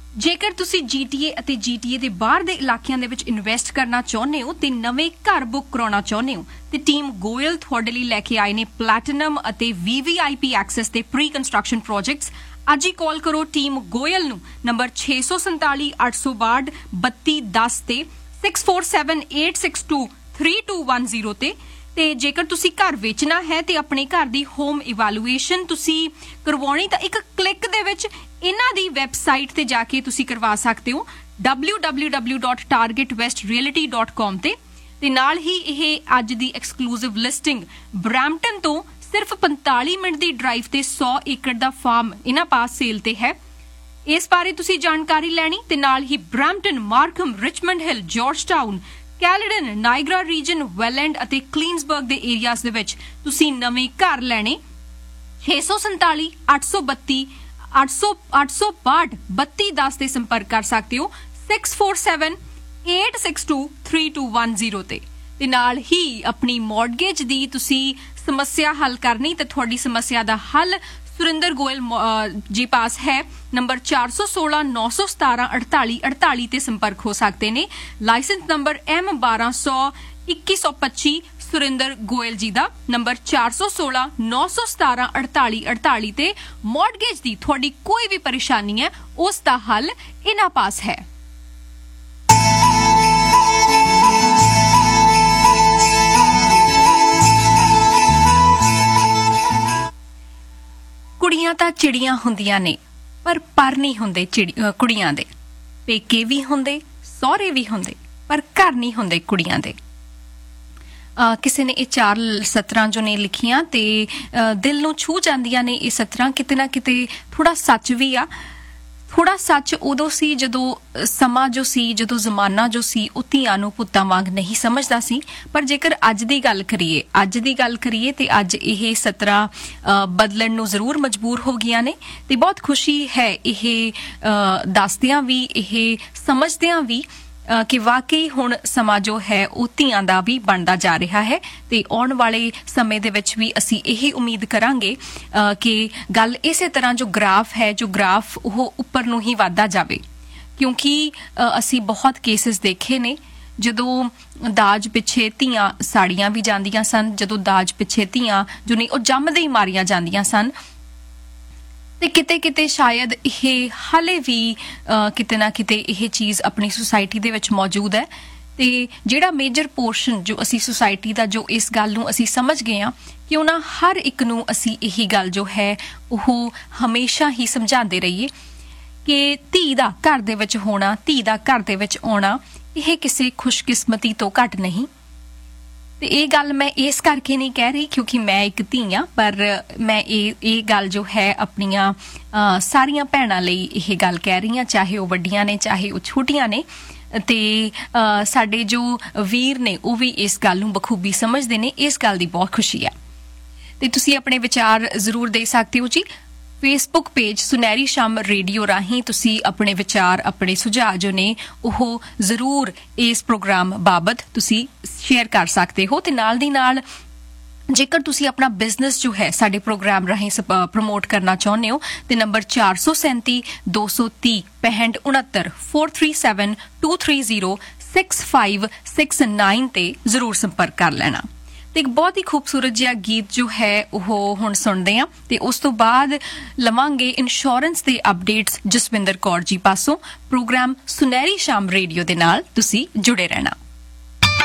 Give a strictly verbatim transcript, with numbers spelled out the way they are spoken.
ਜੇਕਰ ਤੁਸੀਂ ਜੀਟੀਏ ਅਤੇ ਜੀਟੀਏ ਦੇ ਬਾਹਰ ਦੇ ਇਲਾਕਿਆਂ ਦੇ ਵਿੱਚ ਇਨਵੈਸਟ ਕਰਨਾ ਚਾਹੁੰਦੇ ਹੋ ਤੇ ਨਵੇਂ ਘਰ ਬੁੱਕ ਕਰਾਉਣਾ ਚਾਹੁੰਦੇ ਹੋ ਤੇ ਟੀਮ ਗੋਇਲ ਤੁਹਾਡੇ ਲਈ ਲੈ ਕੇ ਆਏ ਨੇ ਪਲੈਟੀਨਮ ਅਤੇ ਵੀਵੀਆਈਪੀ ਐਕਸੈਸ ਤੇ ਪ੍ਰੀ ਕੰਸਟਰਕਸ਼ਨ ਪ੍ਰੋਜੈਕਟਸ। ਅੱਜ ਹੀ ਕਾਲ ਕਰੋ ਟੀਮ ਗੋਇਲ ਨੂੰ ਨੰਬਰ ਛੇ ਸੌ ਸੰਤਾਲੀ ਅੱਠ ਸੌ ਬਾਹਠ ਬੱਤੀ ਦਸ ਤੇ six four seven eight six two three two one zero ਤੇ ਤੇ ਜੇਕਰ ਤੁਸੀਂ ਘਰ ਵੇਚਣਾ ਹੈ ਤੇ ਆਪਣੇ ਘਰ ਦੀ ਹੋਮ ਇਵੈਲੂਏਸ਼ਨ ਤੁਸੀਂ ਕਰਵਾਉਣੀ ਤਾਂ ਇੱਕ ਕਲਿੱਕ ਦੇ ਵਿੱਚ ਇਹਨਾਂ ਦੀ ਵੈਬਸਾਈਟ ਤੇ ਜਾ ਕੇ ਤੁਸੀਂ ਕਰਵਾ ਸਕਦੇ ਹੋ W W W dot target West realty dot com ਤੇ ਤੇ ਨਾਲ ਹੀ ਇਹ ਅੱਜ ਦੀ ਐਕਸਕਲੂਸਿਵ ਲਿਸਟਿੰਗ ਬਰੈਂਪਟਨ ਤੋਂ ਸਿਰਫ ਪੰਤਾਲੀ ਮਿੰਟ ਦੀ ਡਰਾਈਵ ਤੇ ਸੌ ਏਕੜ ਦਾ ਫਾਰਮ ਇਹਨਾਂ ਪਾਸ ਸੇਲ ਤੇ ਹੈ। ਇਸ ਬਾਰੇ ਤੁਸੀਂ ਜਾਣਕਾਰੀ ਲੈਣੀ ਤੇ ਨਾਲ ਹੀ ਬਰੈਂਪਟਨ, ਮਾਰਕਮ, ਰਿਚਮੰਡ ਹਿੱਲ, ਜਾਰਜਟਾਊਨ, ਕੈਲਡਨ, ਨਾਇਗਰਾ ਰੀਜਨ, ਵੈਲੈਂਡ ਅਤੇ ਕਲੀਨਸਬਰਗ ਦੇ ਏਰੀਆਜ਼ ਦੇ ਵਿੱਚ ਤੁਸੀਂ ਨਵੇਂ ਘਰ ਲੈਣੇ ਛੇ ਸੌ ਸੰਤਾਲੀ ਅੱਠ ਸੌ ਬੱਤੀ ਅੱਠ ਸੌ ਅੱਠ ਸੌ ਬਾਹਠ ਬੱਤੀ ਦਸ ਤੇ ਸੰਪਰਕ ਕਰ ਸਕਦੇ ਹੋ six four seven eight six two three two one zero ਤੇ ਤੇ ਨਾਲ ਹੀ ਆਪਣੀ ਮੌਰਗੇਜ ਦੀ ਤੁਸੀਂ ਸਮੱਸਿਆ ਹੱਲ ਕਰਨੀ ਤੇ ਤੁਹਾਡੀ ਸਮੱਸਿਆ ਦਾ ਹੱਲ ਸੁਰਿੰਦਰ ਗੋਇਲ ਜੀ ਪਾਸ ਹੈ ਨੰਬਰ ਚਾਰ ਸੌ ਸੋਲਾਂ ਨੌ ਸੌ ਸਤਾਰਾਂ ਅੜਤਾਲੀ ਅੜਤਾਲੀ ਤੇ ਸੰਪਰਕ ਹੋ ਸਕਦੇ ਨੇ। ਲਾਇਸੈਂਸ ਨੰਬਰ ਐਮ ਬਾਰਾਂ ਸੌ ਇੱਕੀ ਸੌ ਪੱਚੀ ਸੁਰਿੰਦਰ ਗੋਇਲ ਜੀ ਦਾ ਨੰਬਰ ਚਾਰ ਸੌ ਸੋਲਾਂ ਨੌ ਸੌ ਸਤਾਰਾਂ ਅੜਤਾਲੀ ਅੜਤਾਲੀ ਤੇ ਮੌਰਗੇਜ ਦੀ ਤੁਹਾਡੀ ਕੋਈ ਵੀ ਪਰੇਸ਼ਾਨੀ ਹੈ ਉਸ ਦਾ ਹੱਲ ਇਹਨਾਂ ਪਾਸ ਹੈ। ਕੁੜੀਆਂ ਤਾਂ ਚਿੜੀਆਂ ਹੁੰਦੀਆਂ ਨੇ ਪਰ ਪਰ ਨਹੀਂ ਹੁੰਦੇ ਕੁੜੀਆਂ ਦੇ, ਪੇਕੇ ਵੀ ਹੁੰਦੇ ਸਹੁਰੇ ਵੀ ਹੁੰਦੇ ਪਰ ਘਰ ਨਹੀਂ ਹੁੰਦੇ ਕੁੜੀਆਂ ਦੇ। ਕਿਸੇ ਨੇ ਇਹ ਚਾਰ ਸਤਰਾਂ ਜੋ ਨੇ ਲਿਖੀਆਂ ਤੇ ਦਿਲ ਨੂੰ ਛੂ ਜਾਂਦੀਆਂ ਨੇ ਇਹ ਸਤਰਾਂ। ਕਿਤੇ ਨਾ ਕਿਤੇ ਥੋੜਾ ਸੱਚ ਵੀ ਆ। ਥੋੜਾ ਸੱਚ ਉਦੋਂ ਸੀ ਜਦੋਂ ਸਮਾਂ ਜੋ ਸੀ, ਜਦੋਂ ਜ਼ਮਾਨਾ ਜੋ ਸੀ ਉਹ ਧੀਆਂ ਨੂੰ ਪੁੱਤਾਂ ਵਾਂਗ ਨਹੀਂ ਸਮਝਦਾ ਸੀ। ਪਰ ਜੇਕਰ ਅੱਜ ਦੀ ਗੱਲ ਕਰੀਏ ਅੱਜ ਦੀ ਗੱਲ ਕਰੀਏ ਤੇ ਅੱਜ ਇਹ ਸਤਰਾਂ ਬਦਲਣ ਨੂੰ ਜ਼ਰੂਰ ਮਜਬੂਰ ਹੋ ਗਈਆਂ ਨੇ ਤੇ ਬਹੁਤ ਖੁਸ਼ੀ ਹੈ ਇਹ ਦੱਸਦਿਆਂ ਵੀ, ਇਹ ਸਮਝਦਿਆਂ ਵੀ ਕਿ ਵਾਕਈ ਹੁਣ ਸਮਾਂ ਜੋ ਹੈ ਉਹ ਧੀਆਂ ਦਾ ਵੀ ਬਣਦਾ ਜਾ ਰਿਹਾ ਹੈ ਤੇ ਆਉਣ ਵਾਲੇ ਸਮੇਂ ਦੇ ਵਿੱਚ ਵੀ ਅਸੀਂ ਇਹੀ ਉਮੀਦ ਕਰਾਂਗੇ ਕਿ ਗੱਲ ਇਸੇ ਤਰ੍ਹਾਂ ਜੋ ਗ੍ਰਾਫ ਹੈ ਜੋ ਗ੍ਰਾਫ ਉਹ ਉੱਪਰ ਨੂੰ ਹੀ ਵਧਦਾ ਜਾਵੇ। ਕਿਉਂਕਿ ਅਸੀਂ ਬਹੁਤ ਕੇਸਿਸ ਦੇਖੇ ਨੇ ਜਦੋਂ ਦਾਜ ਪਿੱਛੇ ਧੀਆਂ ਸਾੜੀਆਂ ਵੀ ਜਾਂਦੀਆਂ ਸਨ, ਜਦੋਂ ਦਾਜ ਪਿੱਛੇ ਧੀਆਂ ਜੋ ਨਹੀਂ ਉਹ ਜੰਮਦੇ ਹੀ ਮਾਰੀਆਂ ਜਾਂਦੀਆਂ ਸਨ ਤੇ ਕਿਤੇ ਕਿਤੇ ਸ਼ਾਇਦ ਇਹ ਹਾਲੇ ਵੀ ਕਿਤੇ ਨਾ ਕਿਤੇ ਇਹ ਚੀਜ਼ ਆਪਣੀ ਸੁਸਾਇਟੀ ਦੇ ਵਿੱਚ ਮੌਜੂਦ ਹੈ ਤੇ ਜਿਹੜਾ ਮੇਜਰ ਪੋਰਸ਼ਨ ਜੋ ਅਸੀਂ ਸੁਸਾਇਟੀ ਦਾ ਜੋ ਇਸ ਗੱਲ ਨੂੰ ਅਸੀਂ ਸਮਝ ਗਏ ਹਾਂ ਕਿ ਉਹਨਾਂ ਹਰ ਇੱਕ ਨੂੰ ਅਸੀਂ ਇਹੀ ਗੱਲ ਜੋ ਹੈ ਉਹ ਹਮੇਸ਼ਾ ਹੀ ਸਮਝਾਉਂਦੇ ਰਹੀਏ ਕਿ ਧੀ ਦਾ ਘਰ ਦੇ ਵਿੱਚ ਹੋਣਾ, ਧੀ ਦਾ ਘਰ ਦੇ ਵਿੱਚ ਆਉਣਾ ਇਹ ਕਿਸੇ ਖੁਸ਼ਕਿਸਮਤੀ ਤੋਂ ਘੱਟ ਨਹੀਂ। ਤੇ ਇਹ ਗੱਲ ਮੈਂ ਇਸ ਕਰਕੇ ਨਹੀਂ ਕਹਿ ਰਹੀ ਕਿਉਂਕਿ ਮੈਂ ਇੱਕ ਧੀ ਹਾਂ, ਪਰ ਮੈਂ ਇਹ ਇਹ ਗੱਲ ਜੋ ਹੈ ਆਪਣੀਆਂ ਸਾਰੀਆਂ ਭੈਣਾਂ ਲਈ ਇਹ ਗੱਲ ਕਹਿ ਰਹੀ ਹਾਂ, ਚਾਹੇ ਉਹ ਵੱਡੀਆਂ ਨੇ ਚਾਹੇ ਉਹ ਛੋਟੀਆਂ ਨੇ ਤੇ ਸਾਡੇ ਜੋ ਵੀਰ ਨੇ ਉਹ ਵੀ ਇਸ ਗੱਲ ਨੂੰ ਬਖੂਬੀ ਸਮਝਦੇ ਨੇ। ਇਸ ਗੱਲ ਦੀ ਬਹੁਤ ਖੁਸ਼ੀ ਹੈ ਤੇ ਤੁਸੀਂ ਆਪਣੇ ਵਿਚਾਰ ਜ਼ਰੂਰ ਦੇ ਸਕਦੇ ਹੋ ਜੀ। ਫੇਸਬੁੱਕ ਪੇਜ ਸੁਨਹਿਰੀ ਸ਼ਾਮ ਰੇਡੀਓ ਰਾਹੀਂ ਤੁਸੀਂ ਆਪਣੇ ਵਿਚਾਰ, ਆਪਣੇ ਸੁਝਾਅ ਜੋ ਨੇ ਉਹ ਜ਼ਰੂਰ ਇਸ ਪ੍ਰੋਗਰਾਮ ਬਾਬਤ ਤੁਸੀਂ ਸ਼ੇਅਰ ਕਰ ਸਕਦੇ ਹੋ ਤੇ ਨਾਲ ਦੀ ਨਾਲ ਜੇਕਰ ਤੁਸੀਂ ਆਪਣਾ ਬਿਜ਼ਨਸ ਜੋ ਹੈ ਸਾਡੇ ਪ੍ਰੋਗਰਾਮ ਰਾਹੀਂ ਪ੍ਰਮੋਟ ਕਰਨਾ ਚਾਹੁੰਦੇ ਹੋ ਤੇ ਨੰਬਰ ਚਾਰ ਸੌ ਸੈਂਤੀ ਦੋ ਸੌ ਤੀਹ ਪੈਂਹਠ ਉਣਹੱਤਰ four three seven two three zero six five six nine ਤੇ ਜ਼ਰੂਰ ਸੰਪਰਕ ਕਰ ਲੈਣਾ। ਤੇ ਇੱਕ ਬਹੁਤ ਹੀ ਖੂਬਸੂਰਤ ਜਿਹਾ ਗੀਤ ਜੋ ਹੈ ਉਹ ਹੁਣ ਸੁਣਦੇ ਹਾਂ ਤੇ ਉਸ ਤੋਂ ਬਾਅਦ ਲਵਾਂਗੇ ਇੰਸ਼ੋਰੈਂਸ ਦੇ ਅਪਡੇਟਸ ਜਸਵਿੰਦਰ ਕੌਰ ਜੀ ਪਾਸੋਂ। ਪ੍ਰੋਗਰਾਮ ਸੁਨਹਿਰੀ ਸ਼ਾਮ ਰੇਡੀਓ ਦੇ ਨਾਲ ਤੁਸੀਂ ਜੁੜੇ ਰਹਿਣਾ।